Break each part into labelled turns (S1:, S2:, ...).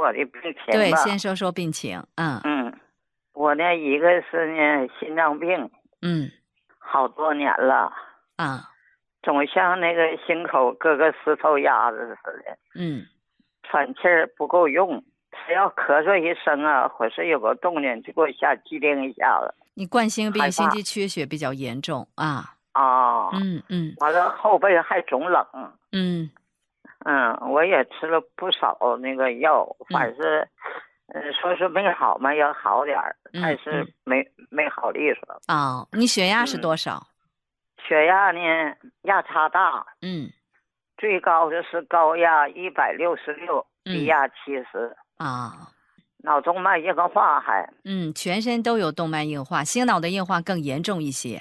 S1: 我的病情
S2: 对，
S1: 吧。
S2: 先说说病情。
S1: 我呢，一个是呢心脏病，好多年了总像那个心口搁个石头压着似的，喘气儿不够用，只要咳嗽一声啊，或是有个动静就给我吓机灵一下子。
S2: 你冠心病、
S1: 害怕
S2: 心肌缺血比较严重啊。
S1: 完了后背还总冷。我也吃了不少那个药，反正说是没好嘛，要好点儿，但是没好利索。
S2: 你血压是多少？
S1: 血压呢，压差大。最高的是高压166，低压70。脑动脉硬化还。
S2: 全身都有动脉硬化，心脑的硬化更严重一些。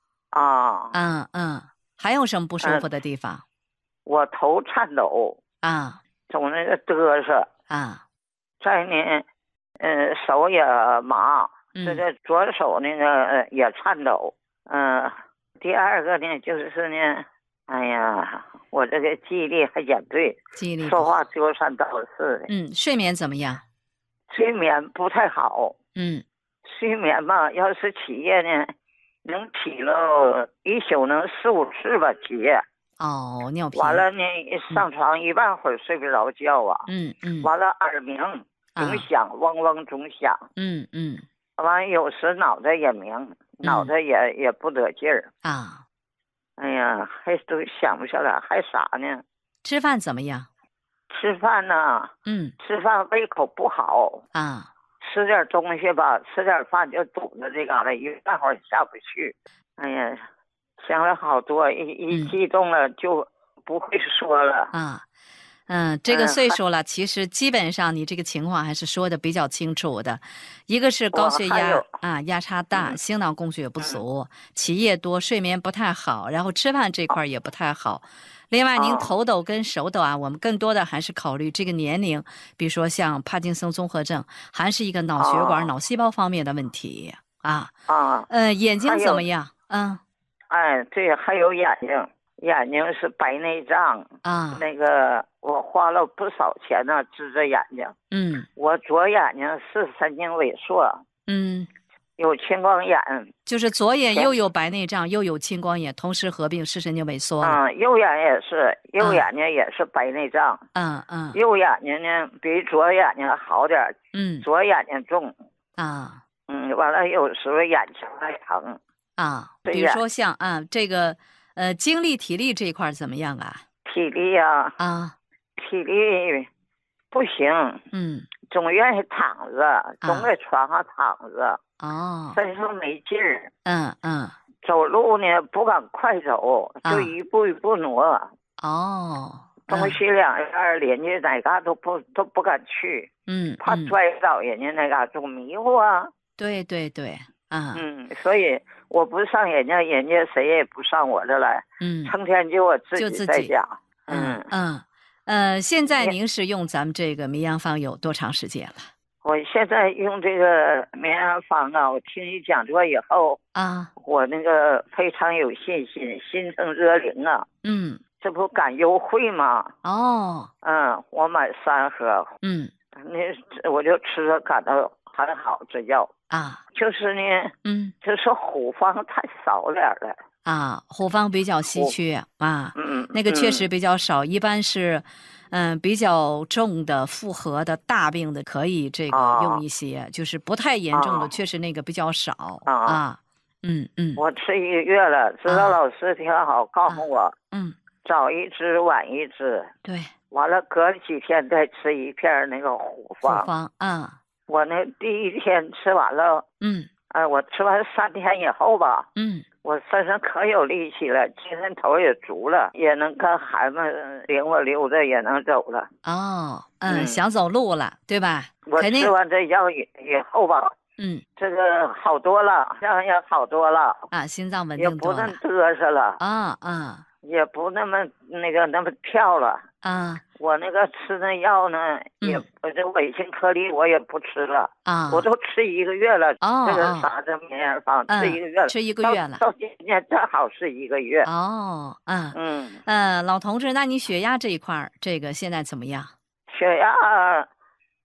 S2: 还有什么不舒服的地方？
S1: 我头颤抖总那个嘚瑟再呢，手也麻，这个左手那个也颤抖。第二个呢，就是呢，哎呀，我这个记忆力还减退，说话丢三倒四的。
S2: 睡眠怎么样？
S1: 睡眠不太好。睡眠吧，要是起夜呢，能起了一宿能4、5次吧起夜。
S2: 尿频。
S1: 完了呢，上床一半会儿睡不着觉啊。完了耳鸣总响，嗡嗡总响。完了有时脑袋也鸣，脑袋也不得劲儿。哎呀，还都想不下来，还啥呢？
S2: 吃饭怎么样？
S1: 吃饭呢？吃饭胃口不好吃点东西吧，吃点饭就堵着这嘎达，一半会儿下不去。哎呀，想了好多，一激动了就不会说了。
S2: 这个岁数了，其实基本上你这个情况还是说的比较清楚的。一个是高血压压差大，心脑供血不足，起夜多，睡眠不太好，然后吃饭这块也不太好。另外您头抖跟手抖我们更多的还是考虑这个年龄，比如说像帕金森综合症，还是一个脑血管、脑细胞方面的问题眼睛怎么样？
S1: 对，还有眼睛。眼睛是白内障那个我花了不少钱呢，治这眼睛。我左眼睛是神经萎缩。有青光眼。
S2: 就是左眼又有白内障又有青光眼，同时合并视神经萎缩了。
S1: 右眼也是，右眼睛也是白内障。右眼睛呢比左眼睛好点。左眼睛重。完了有时候眼球还疼。
S2: 比如说像这个精力体力这一块怎么样啊？
S1: 体力体力不行。总愿意躺着，总在床上躺着。身上没劲儿。走路呢不敢快走，就一步一步挪。东西两院邻居哪嘎都不敢去。怕摔倒人家那嘎总迷糊
S2: 对。
S1: 所以我不上人家谁也不上我这来。成天就我自己在家。
S2: 现在您是用咱们这个绵阳方有多长时间了？
S1: 我现在用这个绵阳方我听你讲座以后我那个非常有信心，心诚则灵这不赶优惠吗？我买3盒。那我就吃着感到很好这药就是呢就是虎方太少点了
S2: 虎方比较稀缺那个确实比较少，一般是比较重的复合的大病的可以这个用一些，就是不太严重的确实那个比较少
S1: 我吃1个月了，指导老师挺好，告诉我早一支晚一支。
S2: 对，
S1: 完了隔几天再吃1片那个虎方。我那第一天吃完了我吃完3天以后吧我身上可有力气了，精神头也足了，也能跟孩子领我溜达，也能走了。
S2: 想走路了对吧？
S1: 我吃完这药以后吧这个好多了，这样也好多了
S2: 心脏稳定多了，
S1: 也不那嘚瑟了也不那么那么跳了我那个吃那药呢也这维新颗粒我也不吃了我都吃1个月了这个啥这绵阳方吃1个月了，
S2: 吃1个月了，
S1: 到今年正好是1个月
S2: 老同志，那你血压这一块这个现在怎么样？
S1: 血压